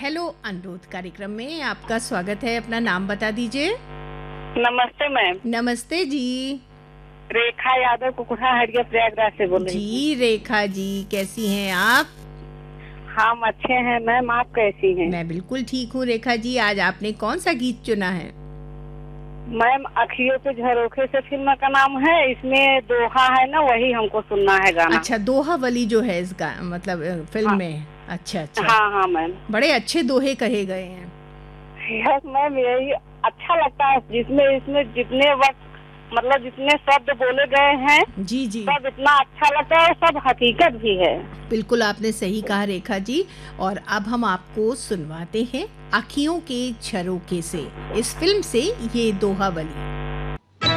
Hello अनुरोध कार्यक्रम में आपका स्वागत है। अपना नाम बता दीजिए। नमस्ते मैम। नमस्ते जी। रेखा यादव कुकुठा हटिया प्रयागराज से बोल रही हूँ। जी रेखा जी, कैसी हैं आप? हम अच्छे हैं मैम, आप कैसी हैं? मैं बिल्कुल ठीक हूँ रेखा जी। आज आपने कौन सा गीत चुना है? मैम अखियों पे झरोखे से फिल्म का नाम है, इसमें दोहा है ना, वही हमको सुनना है गाना। अच्छा, दोहा वाली जो है इस मतलब फिल्म हाँ में। अच्छा अच्छा, हाँ हाँ मैम। बड़े अच्छे दोहे कहे गए हैं। यस मैम, यही अच्छा लगता है जिसमें इसमें जितने वक्त मतलब जितने शब्द बोले गए हैं जी जी, सब इतना अच्छा लगता है, सब हकीकत भी है। बिल्कुल आपने सही कहा रेखा जी। और अब हम आपको सुनवाते हैं अखियों के झरोखे से, इस फिल्म से ये दोहा वाली।